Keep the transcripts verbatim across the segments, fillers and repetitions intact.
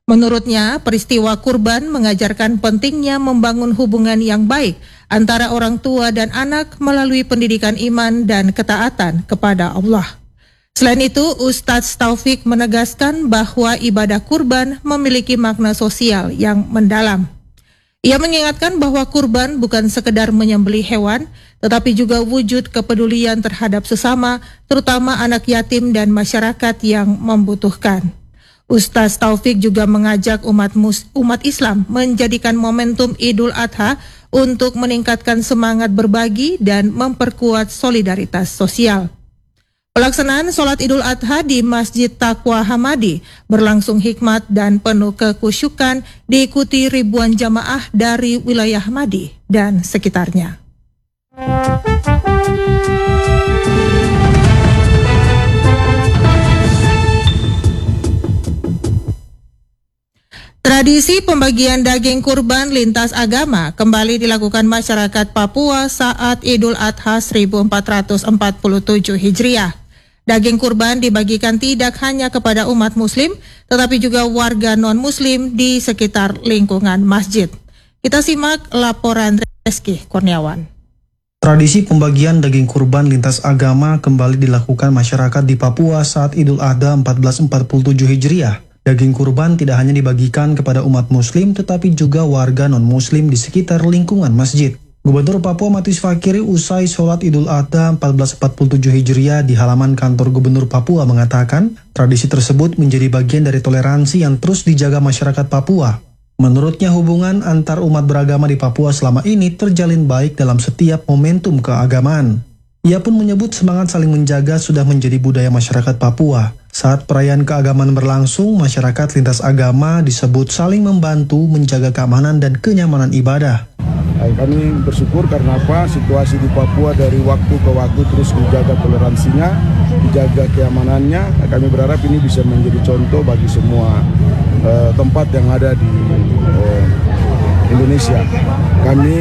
Menurutnya, peristiwa kurban mengajarkan pentingnya membangun hubungan yang baik antara orang tua dan anak melalui pendidikan iman dan ketaatan kepada Allah. Selain itu, Ustadz Taufik menegaskan bahwa ibadah kurban memiliki makna sosial yang mendalam. Ia mengingatkan bahwa kurban bukan sekedar menyembelih hewan, tetapi juga wujud kepedulian terhadap sesama, terutama anak yatim dan masyarakat yang membutuhkan. Ustadz Taufik juga mengajak umat mus, umat Islam menjadikan momentum Idul Adha untuk meningkatkan semangat berbagi dan memperkuat solidaritas sosial. Pelaksanaan sholat Idul Adha di Masjid Taqwa Hamadi berlangsung hikmat dan penuh kekhusyukan, diikuti ribuan jamaah dari wilayah Hamadi dan sekitarnya. Tradisi pembagian daging kurban lintas agama kembali dilakukan masyarakat Papua saat Idul Adha seribu empat ratus empat puluh tujuh Hijriah. Daging kurban dibagikan tidak hanya kepada umat muslim, tetapi juga warga non-muslim di sekitar lingkungan masjid. Kita simak laporan Reski Kurniawan. Tradisi pembagian daging kurban lintas agama kembali dilakukan masyarakat di Papua saat Idul Adha seribu empat ratus empat puluh tujuh Hijriah. Daging kurban tidak hanya dibagikan kepada umat muslim, tetapi juga warga non-muslim di sekitar lingkungan masjid. Gubernur Papua Matius Fakiri usai sholat Idul Adha seribu empat ratus empat puluh tujuh Hijriah di halaman kantor Gubernur Papua mengatakan, tradisi tersebut menjadi bagian dari toleransi yang terus dijaga masyarakat Papua. Menurutnya, hubungan antar umat beragama di Papua selama ini terjalin baik dalam setiap momentum keagamaan. Ia pun menyebut semangat saling menjaga sudah menjadi budaya masyarakat Papua. Saat perayaan keagamaan berlangsung, masyarakat lintas agama disebut saling membantu menjaga keamanan dan kenyamanan ibadah. Kami bersyukur karena apa? Situasi di Papua dari waktu ke waktu terus dijaga toleransinya, dijaga keamanannya. Kami berharap ini bisa menjadi contoh bagi semua uh, tempat yang ada di uh, Indonesia. Kami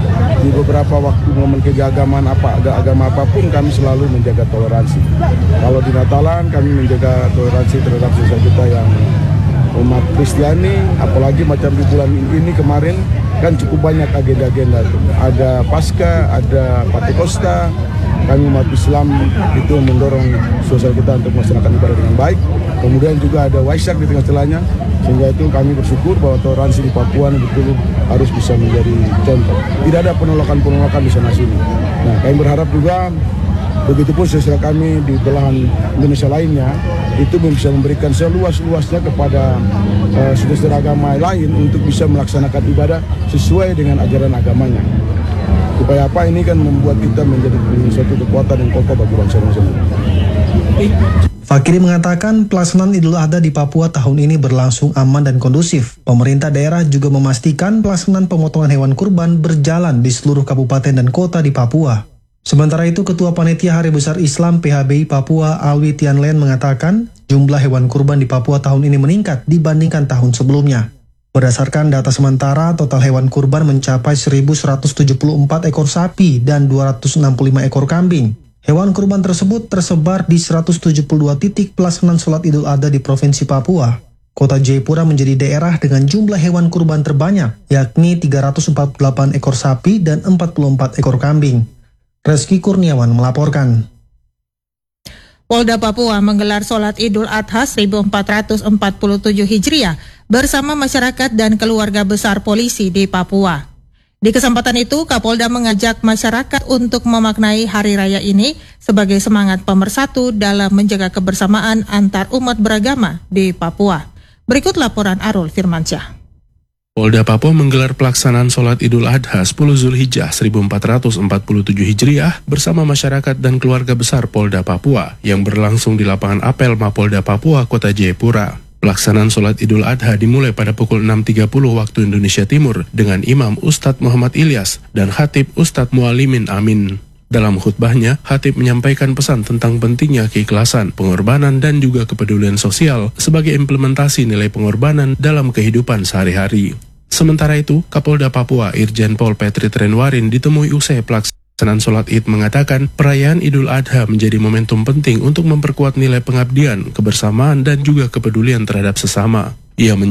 di beberapa waktu momen keagamaan apa, ada agama apapun kami selalu menjaga toleransi. Kalau di Natalan kami menjaga toleransi terhadap sesama kita yang umat Kristiani, apalagi macam di bulan ini kemarin kan cukup banyak agenda-agenda. Ada Paskah, ada Pentakosta. Kami umat Islam itu mendorong sosial kita untuk melaksanakan ibadah dengan baik. Kemudian juga ada Waisak di tengah-tengahnya, sehingga itu kami bersyukur bahwa toleransi di Papua betul harus bisa menjadi contoh. Tidak ada penolakan-penolakan di sana-sini. Nah, kami berharap juga begitupun saudara kami di belahan Indonesia lainnya itu bisa memberikan seluas-luasnya kepada uh, saudara agama lain untuk bisa melaksanakan ibadah sesuai dengan ajaran agamanya. Supaya apa, ini kan membuat kita menjadi suatu kekuatan yang kokoh bagi bangsa Indonesia. Fakiri mengatakan pelaksanaan Idul Adha di Papua tahun ini berlangsung aman dan kondusif. Pemerintah daerah juga memastikan pelaksanaan pemotongan hewan kurban berjalan di seluruh kabupaten dan kota di Papua. Sementara itu, Ketua Panitia Hari Besar Islam P H B I Papua Alwi Tianlen mengatakan jumlah hewan kurban di Papua tahun ini meningkat dibandingkan tahun sebelumnya. Berdasarkan data sementara, total hewan kurban mencapai seribu seratus tujuh puluh empat ekor sapi dan dua ratus enam puluh lima ekor kambing. Hewan kurban tersebut tersebar di seratus tujuh puluh dua titik pelaksanaan sholat Idul Adha di Provinsi Papua. Kota Jayapura menjadi daerah dengan jumlah hewan kurban terbanyak, yakni tiga ratus empat puluh delapan ekor sapi dan empat puluh empat ekor kambing. Reski Kurniawan melaporkan. Polda Papua menggelar sholat Idul Adha seribu empat ratus empat puluh tujuh Hijriah bersama masyarakat dan keluarga besar polisi di Papua. Di kesempatan itu, Kapolda mengajak masyarakat untuk memaknai hari raya ini sebagai semangat pemersatu dalam menjaga kebersamaan antar umat beragama di Papua. Berikut laporan Arul Firmansyah. Polda Papua menggelar pelaksanaan sholat Idul Adha sepuluh Zulhijjah seribu empat ratus empat puluh tujuh Hijriah bersama masyarakat dan keluarga besar Polda Papua yang berlangsung di lapangan apel Mapolda Papua, Kota Jayapura. Pelaksanaan sholat Idul Adha dimulai pada pukul enam tiga puluh waktu Indonesia Timur dengan Imam Ustadz Muhammad Ilyas dan Khatib Ustadz Mualimin Amin. Dalam khutbahnya, Khatib menyampaikan pesan tentang pentingnya keikhlasan, pengorbanan, dan juga kepedulian sosial sebagai implementasi nilai pengorbanan dalam kehidupan sehari-hari. Sementara itu, Kapolda Papua Irjen Pol Petri Trenwarin ditemui usai pelaksanaan sholat Id mengatakan perayaan Idul Adha menjadi momentum penting untuk memperkuat nilai pengabdian, kebersamaan, dan juga kepedulian terhadap sesama. Ia